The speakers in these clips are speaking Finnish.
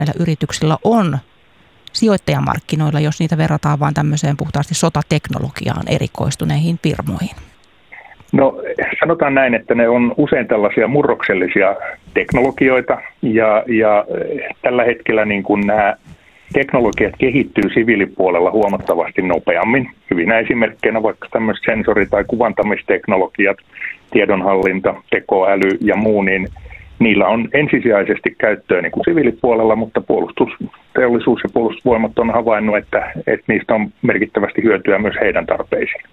näillä yrityksillä on sijoittajamarkkinoilla, jos niitä verrataan vain tämmöiseen puhtaasti sotateknologiaan erikoistuneihin firmoihin? No sanotaan näin, että ne on usein tällaisia murroksellisia teknologioita ja tällä hetkellä niin kuin nämä teknologiat kehittyy siviilipuolella huomattavasti nopeammin. Hyvinä esimerkkeinä vaikka tämmöiset sensori- tai kuvantamisteknologiat, tiedonhallinta, tekoäly ja muu, niin niillä on ensisijaisesti käyttöä niin kuin siviilipuolella, mutta puolustusteollisuus ja puolustusvoimat on havainnut, että niistä on merkittävästi hyötyä myös heidän tarpeisiin.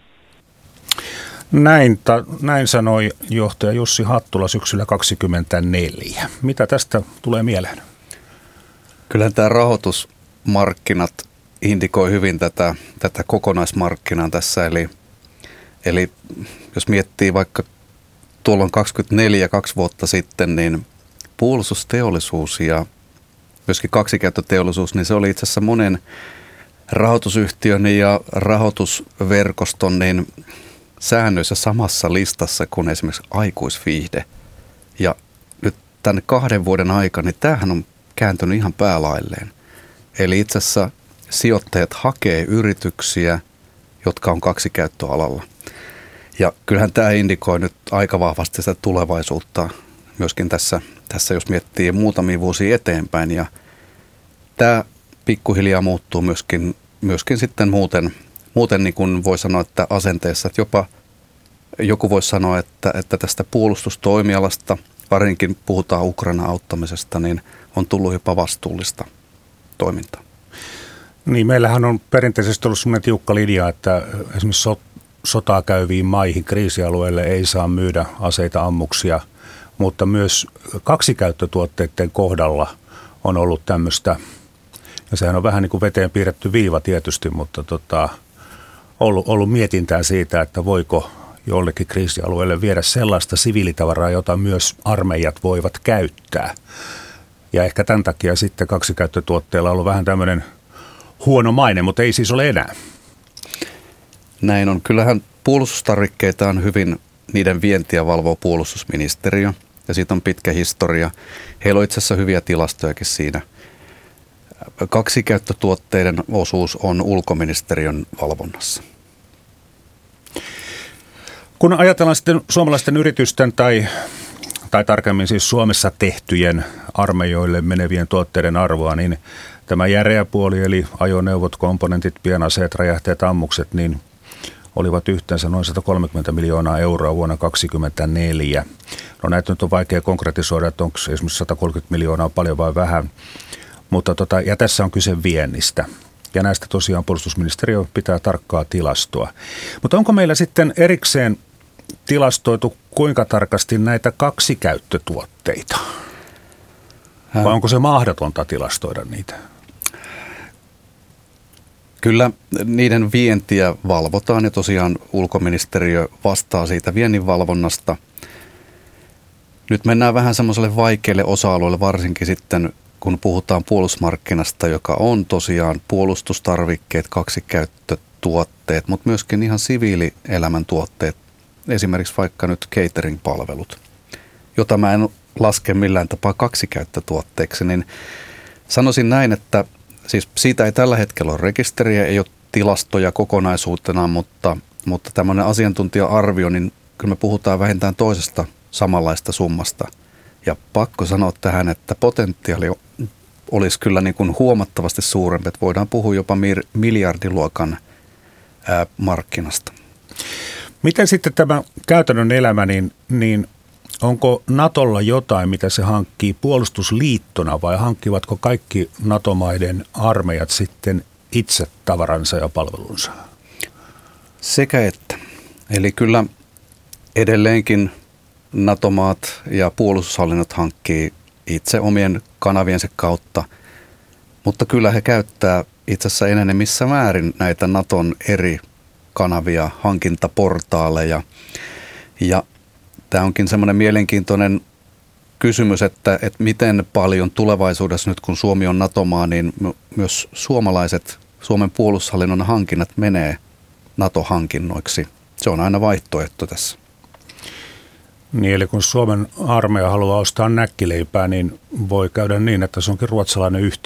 Näin sanoi johtaja Jussi Hattula syksyllä 2024. Mitä tästä tulee mieleen? Kyllähän tämä rahoitusmarkkinat indikoi hyvin tätä kokonaismarkkinaa tässä. Eli jos miettii vaikka tuolloin 24, 2 vuotta sitten, niin puolustusteollisuus ja myöskin kaksikäyttöteollisuus, niin se oli itse asiassa monen rahoitusyhtiön ja rahoitusverkoston niin säännöissä samassa listassa kuin esimerkiksi aikuisviihde. Ja nyt tänne 2 vuoden aikana, niin tämähän on kääntynyt ihan päälailleen. Eli itse asiassa sijoittajat hakee yrityksiä, jotka on kaksikäyttöalalla. Ja kyllähän tämä indikoi nyt aika vahvasti sitä tulevaisuutta myöskin tässä jos miettii muutamia vuosia eteenpäin. Ja tämä pikkuhiljaa muuttuu myöskin sitten muuten niin kuin voi sanoa, että asenteessa, että jopa joku voisi sanoa, että tästä puolustustoimialasta, varsinkin puhutaan Ukrainan auttamisesta, niin on tullut jopa vastuullista toimintaa. Niin, meillähän on perinteisesti ollut sellainen tiukka linja, että esimerkiksi sotaa käyviin maihin, kriisialueille ei saa myydä aseita, ammuksia, mutta myös kaksikäyttötuotteiden kohdalla on ollut tämmöistä, ja sehän on vähän niin kuin veteen piirretty viiva tietysti, mutta ollut mietintää siitä, että voiko jollekin kriisialueelle viedä sellaista siviilitavaraa, jota myös armeijat voivat käyttää. Ja ehkä tämän takia sitten kaksikäyttötuotteilla on ollut vähän tämmöinen huono maine, mutta ei siis ole enää. Näin on. Kyllähän puolustustarvikkeita on hyvin, niiden vientiä valvoo puolustusministeriö ja siitä on pitkä historia. Heillä on itse asiassa hyviä tilastojakin siinä. Kaksikäyttötuotteiden osuus on ulkoministeriön valvonnassa. Kun ajatellaan sitten suomalaisten yritysten tai tarkemmin siis Suomessa tehtyjen armeijoille menevien tuotteiden arvoa, niin tämä järeä puoli eli ajoneuvot, komponentit, pienaseet, räjähteet, ammukset, niin olivat yhteensä noin 130 miljoonaa euroa vuonna 2024. No näitä nyt on vaikea konkretisoida, että onko esimerkiksi 130 miljoonaa paljon vai vähän, mutta ja tässä on kyse viennistä. Ja näistä tosiaan puolustusministeriö pitää tarkkaa tilastoa. Mutta onko meillä sitten erikseen tilastoitu kuinka tarkasti näitä kaksikäyttötuotteita? Vai onko se mahdotonta tilastoida niitä? Kyllä niiden vientiä valvotaan ja tosiaan ulkoministeriö vastaa siitä viennin valvonnasta. Nyt mennään vähän semmoiselle vaikealle osa-alueelle, varsinkin sitten kun puhutaan puolustusmarkkinasta, joka on tosiaan puolustustarvikkeet, kaksikäyttötuotteet, mutta myöskin ihan siviilielämän tuotteet, esimerkiksi vaikka nyt catering-palvelut, jota mä en laske millään tapaa kaksikäyttötuotteeksi, niin sanoisin näin, että siis siitä ei tällä hetkellä ole rekisteriä, ei ole tilastoja kokonaisuutena, mutta tämmöinen asiantuntija-arvio, niin kyllä me puhutaan vähintään toisesta samanlaista summasta. Ja pakko sanoa tähän, että potentiaali olisi kyllä niin kuin huomattavasti suurempi, että voidaan puhua jopa miljardiluokan markkinasta. Miten sitten tämä käytännön elämä, niin onko Natolla jotain, mitä se hankkii puolustusliittona vai hankkivatko kaikki NATO-maiden armeijat sitten itse tavaransa ja palvelunsa? Sekä että. Eli kyllä edelleenkin NATO-maat ja puolustushallinnot hankkii itse omien kanaviensa kautta, mutta kyllä he käyttää itse asiassa enenevissä määrin näitä Naton eri kanavia, hankintaportaaleja. Ja tämä onkin semmoinen mielenkiintoinen kysymys, että miten paljon tulevaisuudessa nyt kun Suomi on NATO-maa, niin myös Suomen puolustushallinnon hankinnat menee NATO-hankinnoiksi. Se on aina vaihtoehto tässä. Niin, eli kun Suomen armeija haluaa ostaa näkkileipää, niin voi käydä niin, että se onkin ruotsalainen yhtiö,